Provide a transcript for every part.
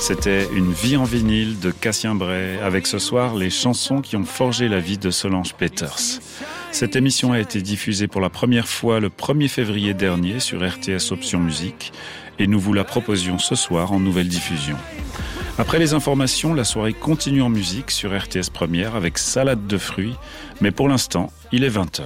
C'était Une vie en vinyle de Cassien Bray, avec ce soir les chansons qui ont forgé la vie de Solange Peters. Cette émission a été diffusée pour la première fois le 1er février dernier sur RTS Option Musique et nous vous la proposions ce soir en nouvelle diffusion. Après les informations, la soirée continue en musique sur RTS Première avec Salade de fruits, mais pour l'instant, il est 20h.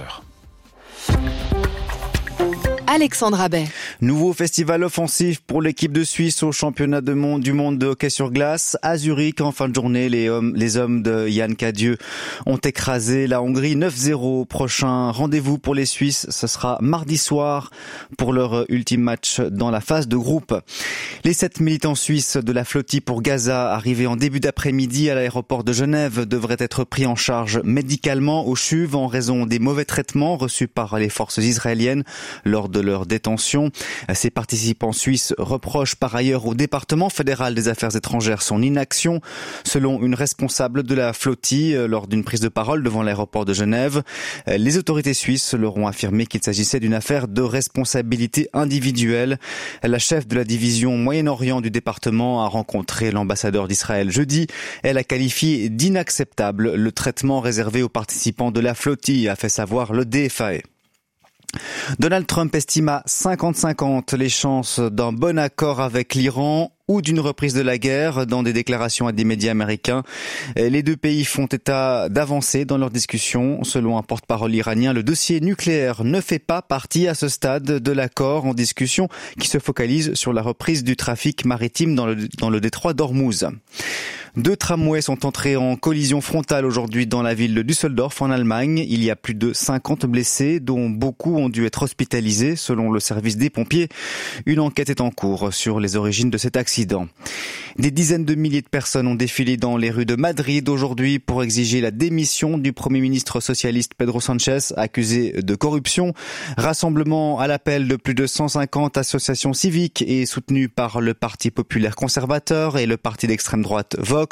Alexandre Abbet. Nouveau festival offensif pour l'équipe de Suisse au championnat du monde de hockey sur glace. À Zurich, en fin de journée, les hommes de Yann Cadieux ont écrasé la Hongrie 9-0. Prochain rendez-vous pour les Suisses, ce sera mardi soir pour leur ultime match dans la phase de groupe. Les 7 militants suisses de la flottille pour Gaza, arrivés en début d'après-midi à l'aéroport de Genève, devraient être pris en charge médicalement au CHUV en raison des mauvais traitements reçus par les forces israéliennes lors de leur détention. Ces participants suisses reprochent par ailleurs au département fédéral des affaires étrangères son inaction, selon une responsable de la flottille lors d'une prise de parole devant l'aéroport de Genève. Les autorités suisses leur ont affirmé qu'il s'agissait d'une affaire de responsabilité individuelle. La chef de la division Moyen-Orient du département a rencontré l'ambassadeur d'Israël jeudi. Elle a qualifié d'inacceptable le traitement réservé aux participants de la flottille, a fait savoir le DFAE. Donald Trump estime à 50-50 les chances d'un bon accord avec l'Iran ou d'une reprise de la guerre dans des déclarations à des médias américains. Les deux pays font état d'avancées dans leurs discussions. Selon un porte-parole iranien, le dossier nucléaire ne fait pas partie à ce stade de l'accord en discussion qui se focalise sur la reprise du trafic maritime dans le détroit d'Ormuz. 2 tramways sont entrés en collision frontale aujourd'hui dans la ville de Düsseldorf en Allemagne. Il y a plus de 50 blessés, dont beaucoup ont dû être hospitalisés selon le service des pompiers. Une enquête est en cours sur les origines de cet accident. Des dizaines de milliers de personnes ont défilé dans les rues de Madrid aujourd'hui pour exiger la démission du Premier ministre socialiste Pedro Sánchez, accusé de corruption. Rassemblement à l'appel de plus de 150 associations civiques et soutenu par le Parti populaire conservateur et le parti d'extrême droite Vox.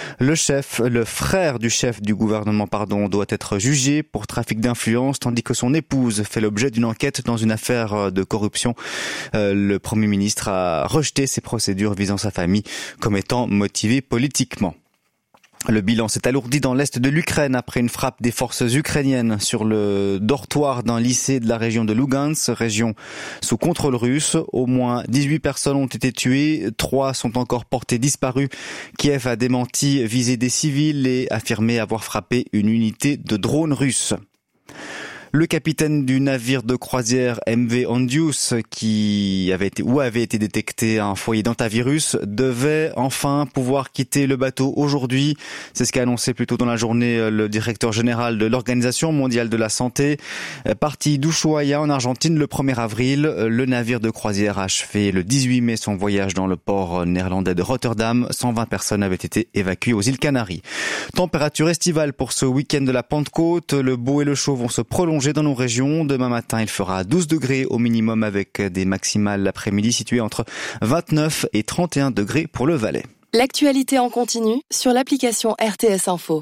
Le frère du chef du gouvernement, doit être jugé pour trafic d'influence, tandis que son épouse fait l'objet d'une enquête dans une affaire de corruption. Le Premier ministre a rejeté ces procédures visant sa famille comme étant motivées politiquement. Le bilan s'est alourdi dans l'est de l'Ukraine après une frappe des forces ukrainiennes sur le dortoir d'un lycée de la région de Lugansk, région sous contrôle russe. Au moins 18 personnes ont été tuées, 3 sont encore portées disparues. Kiev a démenti viser des civils et affirmé avoir frappé une unité de drones russes. Le capitaine du navire de croisière MV Hondius, avait été détecté un foyer d'hantavirus, devait enfin pouvoir quitter le bateau aujourd'hui. C'est ce qu'a annoncé plus tôt dans la journée le directeur général de l'Organisation mondiale de la santé. Parti d'Ushuaia en Argentine le 1er avril, le navire de croisière a achevé le 18 mai son voyage dans le port néerlandais de Rotterdam. 120 personnes avaient été évacuées aux îles Canaries. Température estivale pour ce week-end de la Pentecôte. Le beau et le chaud vont se prolonger dans nos régions. Demain matin, il fera 12 degrés au minimum avec des maximales l'après-midi situées entre 29 et 31 degrés pour le Valais. L'actualité en continu sur l'application RTS Info.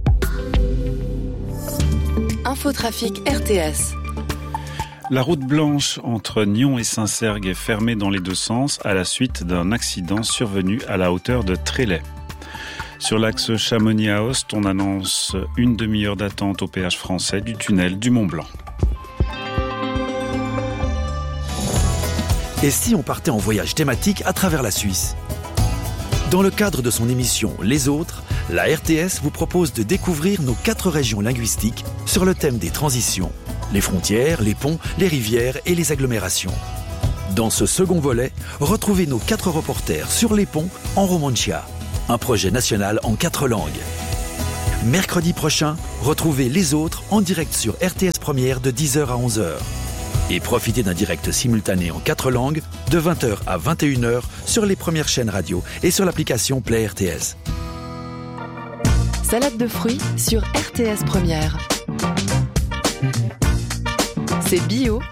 Infotrafic RTS. La route blanche entre Nyon et Saint-Cergue est fermée dans les deux sens à la suite d'un accident survenu à la hauteur de Trélay. Sur l'axe Chamonix-Aoste, on annonce une demi-heure d'attente au péage français du tunnel du Mont-Blanc. Et si on partait en voyage thématique à travers la Suisse ? Dans le cadre de son émission Les Autres, la RTS vous propose de découvrir nos 4 régions linguistiques sur le thème des transitions, les frontières, les ponts, les rivières et les agglomérations. Dans ce second volet, retrouvez nos 4 reporters sur les ponts en Romancia. Un projet national en 4 langues. Mercredi prochain, retrouvez Les Autres en direct sur RTS Première de 10h à 11h. Et profitez d'un direct simultané en 4 langues de 20h à 21h sur les premières chaînes radio et sur l'application Play RTS. Salade de fruits sur RTS Première. C'est bio